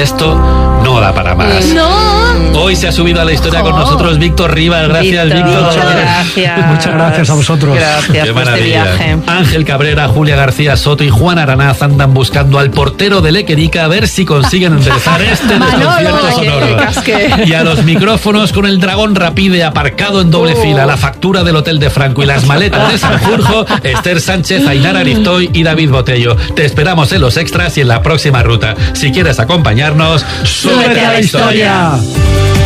esto no da para más. ¡No! Hoy se ha subido a la historia con nosotros Víctor Rivas. Gracias, Víctor. Muchas gracias a vosotros. Gracias por este viaje. Ángel Cabrera, Julia García Soto y Juan Aranaz andan buscando al portero de Lequerica a ver si consiguen enderezar este desconcierto sonoro. Y a los micrófonos con el Dragón Rapide aparcado en doble fila, la factura del Hotel de Franco y las maletas de Sanjurjo, Esther Sánchez, Ainara Ariftoy y David Botello. Te esperamos en los extras y en la próxima ruta. Si quieres acompañarnos, ¡súbete a la historia!